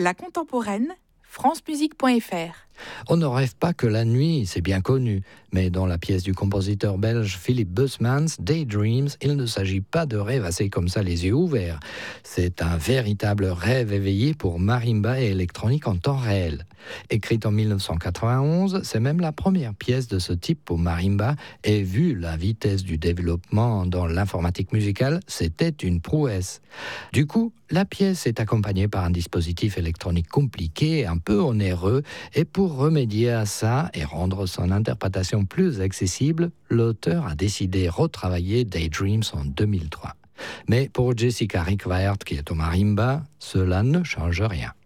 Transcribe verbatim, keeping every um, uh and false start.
La contemporaine, france musique point f r. On ne rêve pas que la nuit, c'est bien connu, mais dans la pièce du compositeur belge Philippe Busmans, Daydreams, il ne s'agit pas de rêvasser comme ça les yeux ouverts. C'est un véritable rêve éveillé pour marimba et électronique en temps réel. Écrite en dix-neuf cent quatre-vingt-onze, c'est même la première pièce de ce type pour marimba, et vu la vitesse du développement dans l'informatique musicale, c'était une prouesse. Du coup, la pièce est accompagnée par un dispositif électronique compliqué, un peu onéreux, et pour remédier à ça et rendre son interprétation plus accessible, l'auteur a décidé de retravailler Daydreams en deux mille trois. Mais pour Jessica Rickwart, qui est au marimba, cela ne change rien.